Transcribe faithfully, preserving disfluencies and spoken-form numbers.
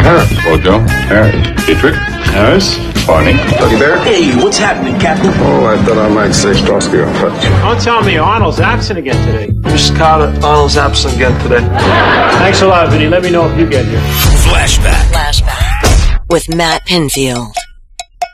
Harris. Bojo. Harris. Dietrich. Harris. Barney. Tuggy Bear. Hey, what's happening, Captain? Oh, I thought I might say Strosky on touch. Don't tell me Arnold's absent again today. Mister Carter, Arnold's absent again today. Thanks a lot, Vinny. Let me know if you get here. Flashback. Flashback with Matt Pinfield.